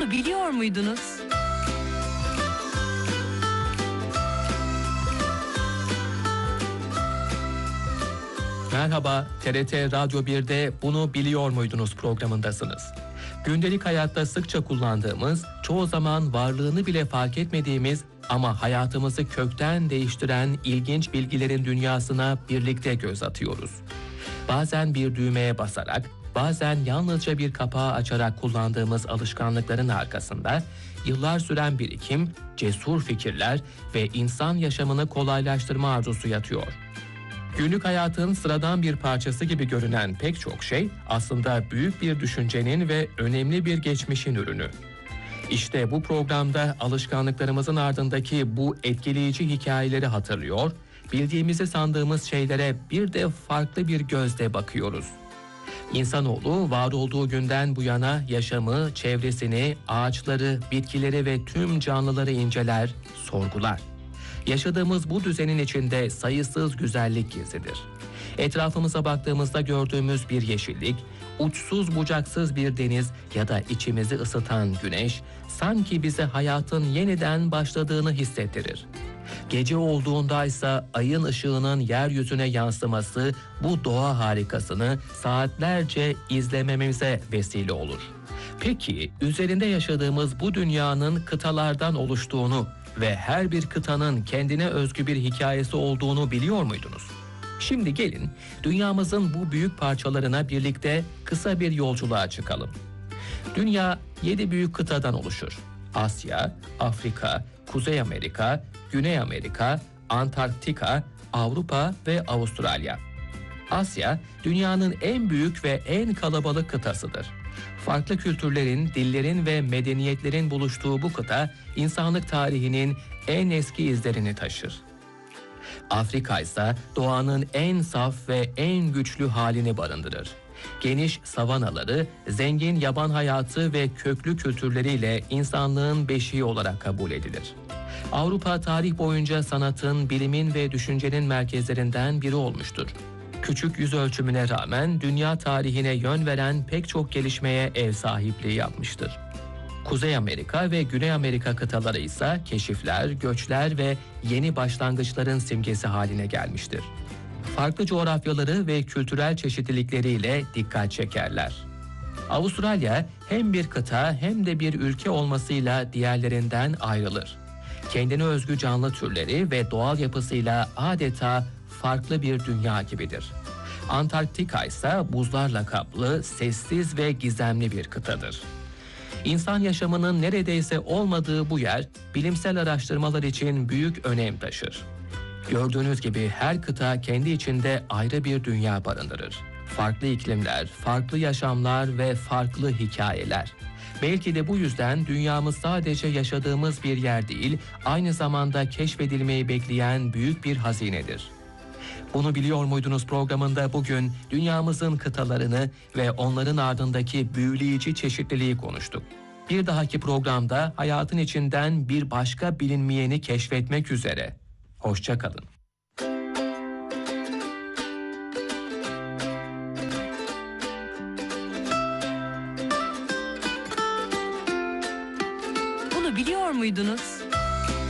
Bunu biliyor muydunuz? Merhaba, TRT Radyo 1'de Bunu Biliyor Muydunuz programındasınız. Gündelik hayatta sıkça kullandığımız, çoğu zaman varlığını bile fark etmediğimiz ama hayatımızı kökten değiştiren ilginç bilgilerin dünyasına birlikte göz atıyoruz. Bazen bir düğmeye basarak, bazen yalnızca bir kapağı açarak kullandığımız alışkanlıkların arkasında yıllar süren birikim, cesur fikirler ve insan yaşamını kolaylaştırma arzusu yatıyor. Günlük hayatın sıradan bir parçası gibi görünen pek çok şey aslında büyük bir düşüncenin ve önemli bir geçmişin ürünü. İşte bu programda alışkanlıklarımızın ardındaki bu etkileyici hikayeleri hatırlıyor, bildiğimizi sandığımız şeylere bir de farklı bir gözle bakıyoruz. İnsanoğlu var olduğu günden bu yana yaşamı, çevresini, ağaçları, bitkileri ve tüm canlıları inceler, sorgular. Yaşadığımız bu düzenin içinde sayısız güzellik gizlidir. Etrafımıza baktığımızda gördüğümüz bir yeşillik, uçsuz bucaksız bir deniz ya da içimizi ısıtan güneş, sanki bize hayatın yeniden başladığını hissettirir. Gece olduğunda ise ayın ışığının yeryüzüne yansıması bu doğa harikasını saatlerce izlememize vesile olur. Peki üzerinde yaşadığımız bu dünyanın kıtalardan oluştuğunu ve her bir kıtanın kendine özgü bir hikayesi olduğunu biliyor muydunuz? Şimdi gelin dünyamızın bu büyük parçalarına birlikte kısa bir yolculuğa çıkalım. Dünya 7 büyük kıtadan oluşur. Asya, Afrika, Kuzey Amerika, Güney Amerika, Antarktika, Avrupa ve Avustralya. Asya, dünyanın en büyük ve en kalabalık kıtasıdır. Farklı kültürlerin, dillerin ve medeniyetlerin buluştuğu bu kıta, insanlık tarihinin en eski izlerini taşır. Afrika ise doğanın en saf ve en güçlü halini barındırır. Geniş savanaları, zengin yaban hayatı ve köklü kültürleriyle insanlığın beşiği olarak kabul edilir. Avrupa tarih boyunca sanatın, bilimin ve düşüncenin merkezlerinden biri olmuştur. Küçük yüz ölçümüne rağmen dünya tarihine yön veren pek çok gelişmeye ev sahipliği yapmıştır. Kuzey Amerika ve Güney Amerika kıtaları ise keşifler, göçler ve yeni başlangıçların simgesi haline gelmiştir. Farklı coğrafyaları ve kültürel çeşitlilikleriyle dikkat çekerler. Avustralya hem bir kıta hem de bir ülke olmasıyla diğerlerinden ayrılır. Kendine özgü canlı türleri ve doğal yapısıyla adeta farklı bir dünya gibidir. Antarktika ise buzlarla kaplı, sessiz ve gizemli bir kıtadır. İnsan yaşamının neredeyse olmadığı bu yer, bilimsel araştırmalar için büyük önem taşır. Gördüğünüz gibi her kıta kendi içinde ayrı bir dünya barındırır. Farklı iklimler, farklı yaşamlar ve farklı hikayeler. Belki de bu yüzden dünyamız sadece yaşadığımız bir yer değil, aynı zamanda keşfedilmeyi bekleyen büyük bir hazinedir. Bunu biliyor muydunuz programında bugün dünyamızın kıtalarını ve onların ardındaki büyüleyici çeşitliliği konuştuk. Bir dahaki programda hayatın içinden bir başka bilinmeyeni keşfetmek üzere. Hoşça kalın. Bunu biliyor muydunuz?